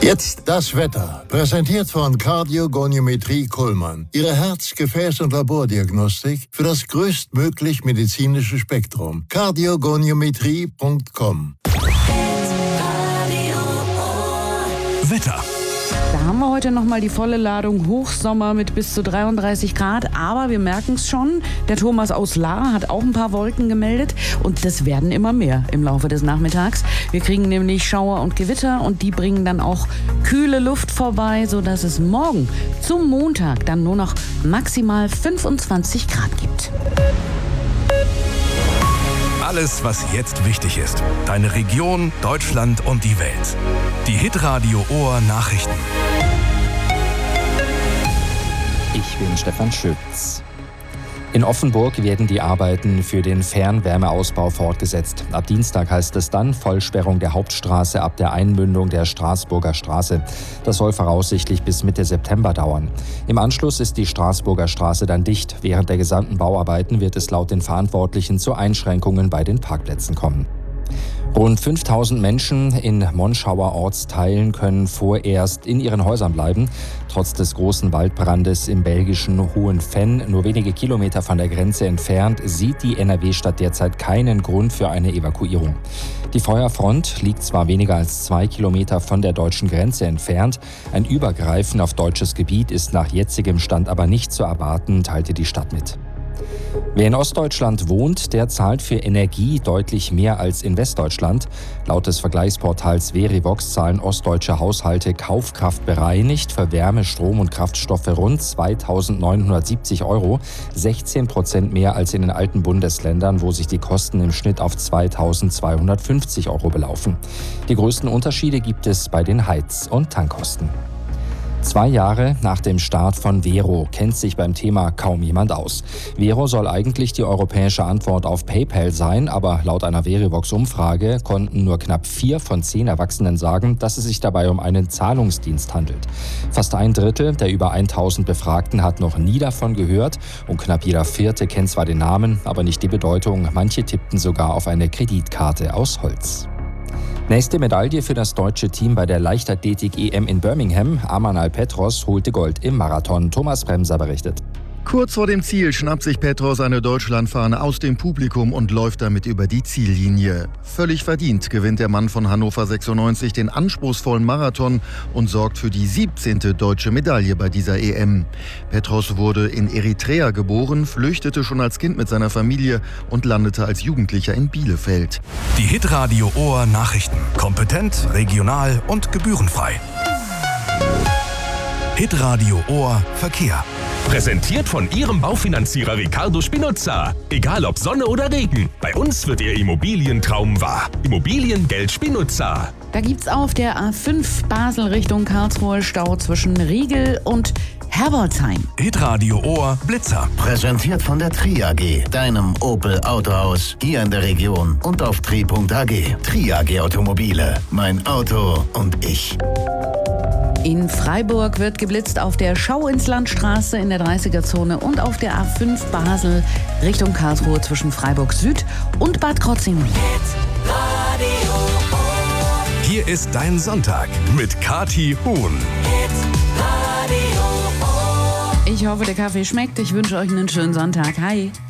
Jetzt das Wetter. Präsentiert von Kardiogoniometrie Kuhlmann. Ihre Herz-, Gefäß- und Labordiagnostik für das größtmöglich medizinische Spektrum. Kardiogoniometrie.com. Wetter. Da haben wir heute nochmal die volle Ladung Hochsommer mit bis zu 33 Grad. Aber wir merken es schon, der Thomas aus Lahr hat auch ein paar Wolken gemeldet. Und das werden immer mehr im Laufe des Nachmittags. Wir kriegen nämlich Schauer und Gewitter und die bringen dann auch kühle Luft vorbei, sodass es morgen zum Montag dann nur noch maximal 25 Grad gibt. Alles, was jetzt wichtig ist. Deine Region, Deutschland und die Welt. Die Hitradio Ohr Nachrichten. Ich bin Stefan Schütz. In Offenburg werden die Arbeiten für den Fernwärmeausbau fortgesetzt. Ab Dienstag heißt es dann Vollsperrung der Hauptstraße ab der Einmündung der Straßburger Straße. Das soll voraussichtlich bis Mitte September dauern. Im Anschluss ist die Straßburger Straße dann dicht. Während der gesamten Bauarbeiten wird es laut den Verantwortlichen zu Einschränkungen bei den Parkplätzen kommen. Rund 5000 Menschen in Monschauer Ortsteilen können vorerst in ihren Häusern bleiben. Trotz des großen Waldbrandes im belgischen Hohenfenn, nur wenige Kilometer von der Grenze entfernt, sieht die NRW-Stadt derzeit keinen Grund für eine Evakuierung. Die Feuerfront liegt zwar weniger als 2 Kilometer von der deutschen Grenze entfernt. Ein Übergreifen auf deutsches Gebiet ist nach jetzigem Stand aber nicht zu erwarten, teilte die Stadt mit. Wer in Ostdeutschland wohnt, der zahlt für Energie deutlich mehr als in Westdeutschland. Laut des Vergleichsportals Verivox zahlen ostdeutsche Haushalte kaufkraftbereinigt für Wärme, Strom und Kraftstoffe rund 2.970 €, 16% mehr als in den alten Bundesländern, wo sich die Kosten im Schnitt auf 2.250 € belaufen. Die größten Unterschiede gibt es bei den Heiz- und Tankkosten. 2 Jahre nach dem Start von Vero kennt sich beim Thema kaum jemand aus. Vero soll eigentlich die europäische Antwort auf PayPal sein, aber laut einer Verivox-Umfrage konnten nur knapp 4 von 10 Erwachsenen sagen, dass es sich dabei um einen Zahlungsdienst handelt. Fast 1/3 der über 1000 Befragten hat noch nie davon gehört und knapp jeder 4. kennt zwar den Namen, aber nicht die Bedeutung. Manche tippten sogar auf eine Kreditkarte aus Holz. Nächste Medaille für das deutsche Team bei der Leichtathletik-EM in Birmingham. Amanal Petros holte Gold im Marathon. Thomas Bremser berichtet. Kurz vor dem Ziel schnappt sich Petros eine Deutschlandfahne aus dem Publikum und läuft damit über die Ziellinie. Völlig verdient gewinnt der Mann von Hannover 96 den anspruchsvollen Marathon und sorgt für die 17. deutsche Medaille bei dieser EM. Petros wurde in Eritrea geboren, flüchtete schon als Kind mit seiner Familie und landete als Jugendlicher in Bielefeld. Die Hitradio Ohr Nachrichten. Kompetent, regional und gebührenfrei. Hitradio Ohr Verkehr. Präsentiert von Ihrem Baufinanzierer Ricardo Spinuzza. Egal ob Sonne oder Regen, bei uns wird Ihr Immobilientraum wahr. Immobiliengeld Spinuzza. Da gibt's auf der A5 Basel Richtung Karlsruhe Stau zwischen Riegel und Herbolzheim. Hitradio Ohr Blitzer. Präsentiert von der Tri AG, deinem Opel Autohaus hier in der Region und auf tri.ag. Tri AG Automobile, mein Auto und ich. In Freiburg wird geblitzt auf der Schau-ins-Land-Straße in der 30er-Zone und auf der A5 Basel Richtung Karlsruhe zwischen Freiburg Süd und Bad Krozingen. Hier ist dein Sonntag mit Kathi Huhn. Ich hoffe, der Kaffee schmeckt. Ich wünsche euch einen schönen Sonntag. Hi.